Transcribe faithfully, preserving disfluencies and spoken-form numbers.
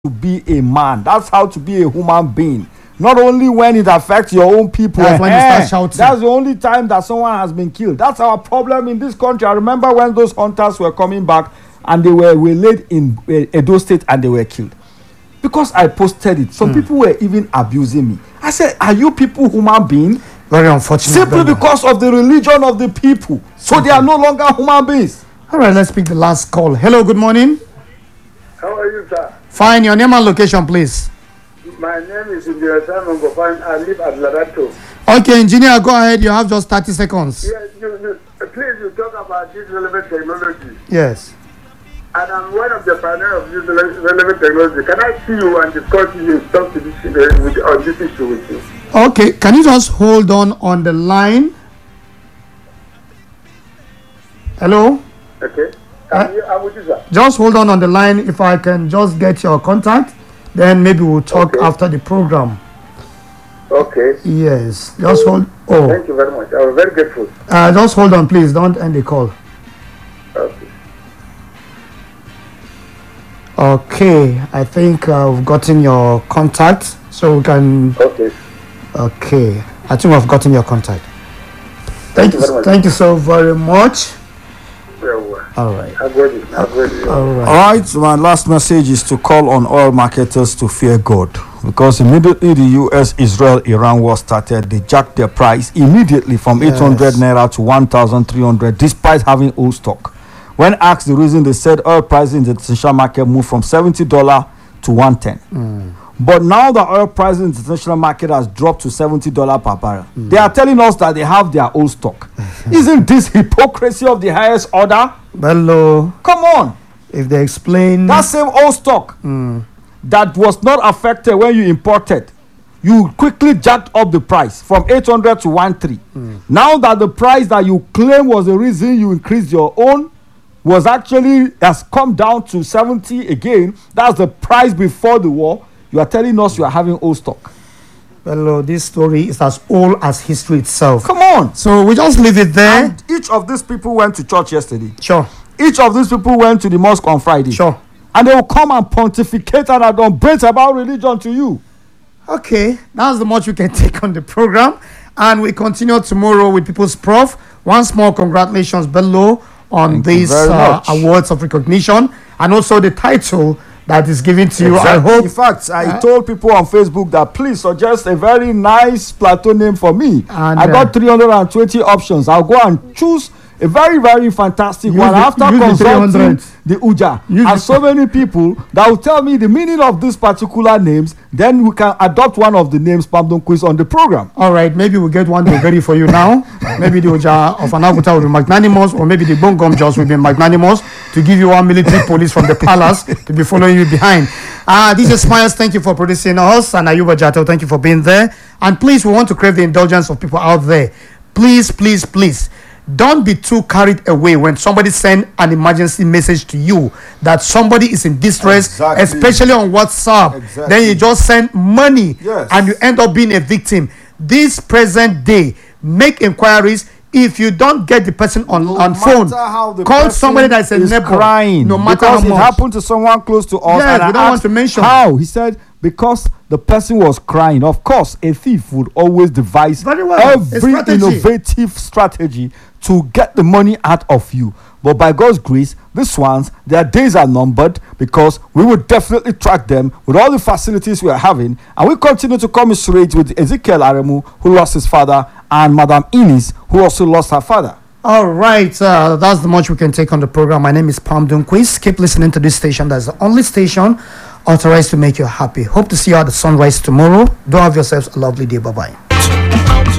to be a man. That's how to be a human being. Not only when it affects your own people. That's when you start shouting. That's the only time that someone has been killed. That's our problem in this country. I remember when those hunters were coming back and they were waylaid in uh, Edo State and they were killed. Because I posted it, some mm. people were even abusing me. I said, are you people human beings? Very unfortunate. Simply because of the religion of the people. So okay. They are no longer human beings. All right, let's pick the last call. Hello, good morning. How are you, sir? Fine. Your name and location, please. My name is Engineer Simon Gofan. I live at Larato. Okay, engineer, go ahead. You have just thirty seconds. Yes, you, you, please, you talk about this relevant technology. Yes. And I'm one of the pioneers of this relevant technology. Can I see you and discuss you and talk to this, uh, with, on this issue with you? Okay, can you just hold on on the line? Hello? Okay. Uh, you, I'm with you, sir. Just hold on on the line. If I can just get your contact, then maybe we'll talk okay. after the program. Okay. Yes. Just hold. Oh. Thank you very much. I was very grateful. Uh, just hold on, please. Don't end the call. Okay. Okay. I think uh, we've gotten your contact, so we can. Okay. Okay. I think we've gotten your contact. Thank, thank you. you very much. Thank you so very much. All right. I've got it. I've got it. All right. All right. My last message is to call on oil marketers to fear God, because immediately the U S Israel Iran war started, they jacked their price immediately from yes. eight hundred naira to one thousand three hundred, despite having old stock. When asked the reason, they said oil prices in the international market moved from seventy dollars to one ten. Mm. But now the oil price in the international market has dropped to seventy dollars per barrel. Mm. They are telling us that they have their old stock. Isn't this hypocrisy of the highest order? Hello. Come on. If they explain that same old stock mm. that was not affected when you imported, you quickly jacked up the price from eight hundred to one three. Mm. Now that the price that you claim was the reason you increased your own was actually has come down to seventy again. That's the price before the war. You are telling us you are having old stock. Well, this story is as old as history itself. Come on. So we just leave it there. And each of these people went to church yesterday. Sure. Each of these people went to the mosque on Friday. Sure. And they will come and pontificate and adumbrate about religion to you. Okay. That's the much we can take on the program. And we continue tomorrow with People's Prof. Once more, congratulations, Bello, on Thank these uh, awards of recognition. And also the title that is given to you. Exactly. I hope. In fact, I uh, told people on Facebook that please suggest a very nice plateau name for me. And, I got uh, three hundred twenty options. I'll go and choose a very, very fantastic one the, after consulting the, the Uja use and the, so many people that will tell me the meaning of these particular names. Then we can adopt one of the names Pamdon Quiz on the program. All right, maybe we'll get one ready for you now. Maybe the Uja of Anaguta will be magnanimous, or maybe the Bongom Jos will be magnanimous to give you one military police from the palace to be following you behind. Uh, D J Smiles, thank you for producing us, and Ayuba Jato, thank you for being there. And please, we want to crave the indulgence of people out there. Please, please, please, don't be too carried away when somebody send an emergency message to you that somebody is in distress, exactly. especially on WhatsApp. Exactly. Then you just send money yes. and you end up being a victim. This present day, make inquiries. If you don't get the person on, no on phone, call somebody that's a neighbor. Crying no matter because how much. It happened to someone close to us. Yes, and we don't want to mention how. He said because the person was crying. Of course, a thief would always devise Very well. every strategy. innovative strategy to get the money out of you. But by God's grace, these ones, their days are numbered, because we will definitely track them with all the facilities we are having. And we continue to commiserate with Ezekiel Aremu, who lost his father, and Madam Inis, who also lost her father. All right, uh, that's the much we can take on the program. My name is Pam Dunquiz. Keep listening to this station. That's the only station authorized to make you happy. Hope to see you at the sunrise tomorrow. Do have yourselves a lovely day. Bye-bye.